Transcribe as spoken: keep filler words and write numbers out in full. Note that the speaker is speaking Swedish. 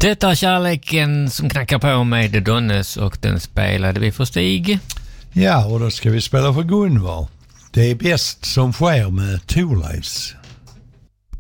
Detta är kärleken som knackar på med The Donnes och den spelade vi för Stig. Ja, och då ska vi spela för Gunvar. Det är bäst som sker med Two Lives.